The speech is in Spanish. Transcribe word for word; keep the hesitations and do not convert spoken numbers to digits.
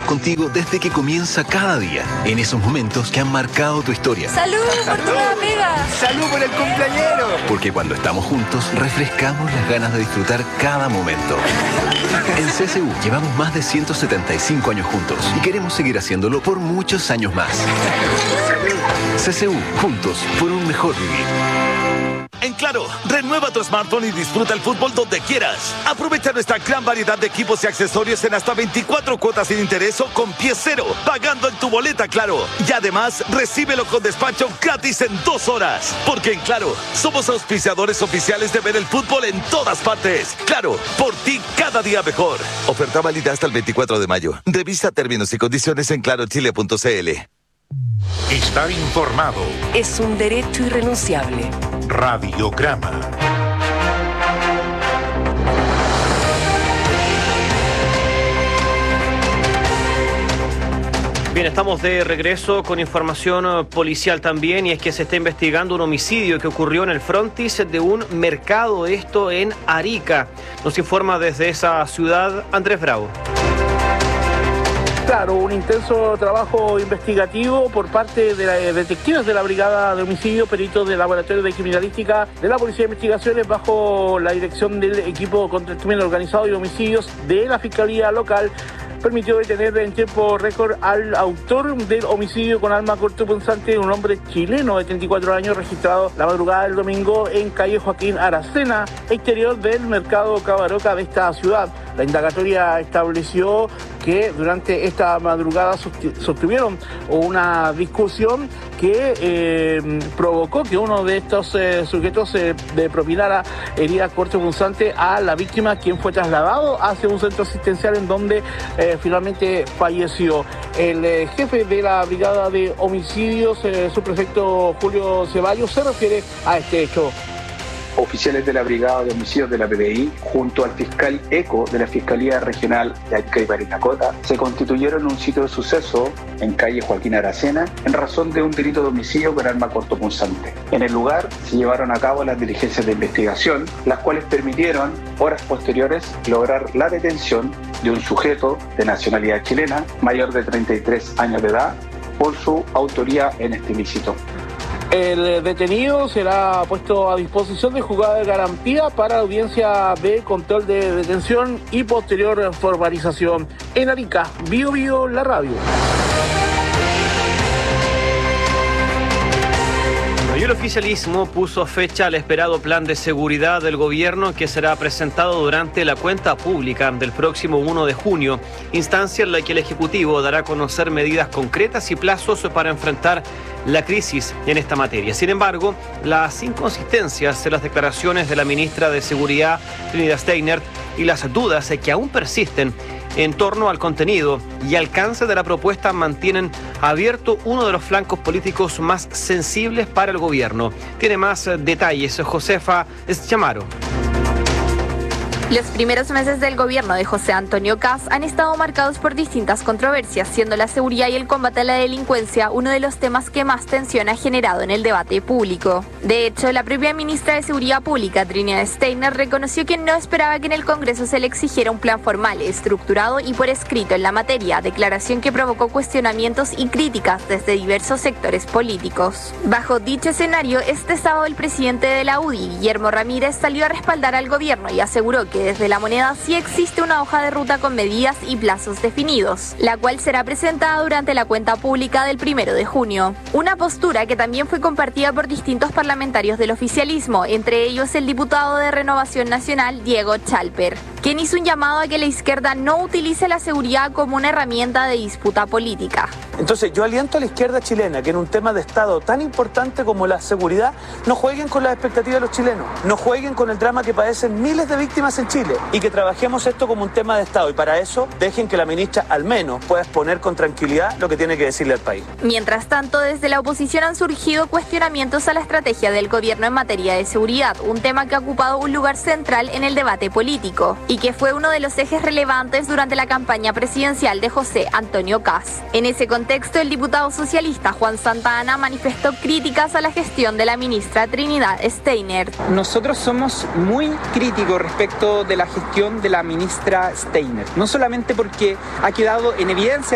contigo desde que comienza cada día, en esos momentos que han marcado tu historia. ¡Salud por tu nueva pega! ¡Salud por el cumpleañero! Porque cuando estamos juntos, refrescamos las ganas de disfrutar cada momento. En C S U llevamos más de ciento setenta y cinco años juntos y queremos seguir haciéndolo por muchos años más. C S U, juntos por un mejor vivir. En Claro, renueva tu smartphone y disfruta el fútbol donde quieras. Aprovecha nuestra gran variedad de equipos y accesorios en hasta veinticuatro cuotas sin interés o con pie cero, pagando en tu boleta Claro. Y además, recíbelo con despacho gratis en dos horas. Porque en Claro, somos auspiciadores oficiales de ver el fútbol en todas partes. Claro, por ti cada día mejor. Oferta válida hasta el veinticuatro de mayo. Revisa términos y condiciones en claro chile punto c l. Estar informado. Es un derecho irrenunciable. Radiograma. Bien, estamos de regreso con información policial también, y es que se está investigando un homicidio que ocurrió en el frontis de un mercado, esto en Arica. Nos informa desde esa ciudad Andrés Bravo. Claro, un intenso trabajo investigativo por parte de los detectives de la Brigada de Homicidio, peritos del Laboratorio de Criminalística de la Policía de Investigaciones, bajo la dirección del equipo contra el crimen organizado y homicidios de la Fiscalía Local, permitió detener en tiempo récord al autor del homicidio con arma cortopunzante, un hombre chileno de treinta y cuatro años, registrado la madrugada del domingo en calle Joaquín Aracena, exterior del mercado Cabaroca de esta ciudad. La indagatoria estableció que durante esta madrugada sostuvieron una discusión que eh, provocó que uno de estos eh, sujetos eh, de propinara herida cortopunzante a la víctima, quien fue trasladado hacia un centro asistencial en donde eh, finalmente falleció. El eh, jefe de la Brigada de Homicidios, eh, subprefecto Julio Ceballos, se refiere a este hecho. Oficiales de la Brigada de Homicidios de la P D I, junto al fiscal ECO de la Fiscalía Regional de Arica y Parinacota, se constituyeron en un sitio de suceso en calle Joaquín Aracena en razón de un delito de homicidio con arma cortopunzante. En el lugar se llevaron a cabo las diligencias de investigación, las cuales permitieron, horas posteriores, lograr la detención de un sujeto de nacionalidad chilena, mayor de treinta y tres años de edad, por su autoría en este ilícito. El detenido será puesto a disposición de juzgado de garantía para la audiencia de control de detención y posterior formalización. En Arica, Bio Bio, la radio. Y el oficialismo puso fecha al esperado plan de seguridad del gobierno, que será presentado durante la cuenta pública del próximo uno de junio, instancia en la que el Ejecutivo dará a conocer medidas concretas y plazos para enfrentar la crisis en esta materia. Sin embargo, las inconsistencias en las declaraciones de la ministra de Seguridad, Trinidad Steiner, y las dudas que aún persisten en torno al contenido y alcance de la propuesta mantienen abierto uno de los flancos políticos más sensibles para el gobierno. Tiene más detalles Josefa Chamaro. Los primeros meses del gobierno de José Antonio Kast han estado marcados por distintas controversias, siendo la seguridad y el combate a la delincuencia uno de los temas que más tensión ha generado en el debate público. De hecho, la propia ministra de Seguridad Pública, Trinidad Steiner, reconoció que no esperaba que en el Congreso se le exigiera un plan formal, estructurado y por escrito en la materia, declaración que provocó cuestionamientos y críticas desde diversos sectores políticos. Bajo dicho escenario, este sábado el presidente de la U D I, Guillermo Ramírez, salió a respaldar al gobierno y aseguró que desde la moneda sí existe una hoja de ruta con medidas y plazos definidos, la cual será presentada durante la cuenta pública del primero de junio. Una postura que también fue compartida por distintos parlamentarios del oficialismo, entre ellos el diputado de Renovación Nacional, Diego Chalper, quien hizo un llamado a que la izquierda no utilice la seguridad como una herramienta de disputa política. Entonces yo aliento a la izquierda chilena que en un tema de Estado tan importante como la seguridad no jueguen con las expectativas de los chilenos, no jueguen con el drama que padecen miles de víctimas en Chile y que trabajemos esto como un tema de Estado, y para eso dejen que la ministra al menos pueda exponer con tranquilidad lo que tiene que decirle al país. Mientras tanto, desde la oposición han surgido cuestionamientos a la estrategia del gobierno en materia de seguridad, un tema que ha ocupado un lugar central en el debate político y que fue uno de los ejes relevantes durante la campaña presidencial de José Antonio Kast. En ese contexto, el diputado socialista Juan Santana manifestó críticas a la gestión de la ministra Trinidad Steiner. Nosotros somos muy críticos respecto de la gestión de la ministra Steiner, no solamente porque ha quedado en evidencia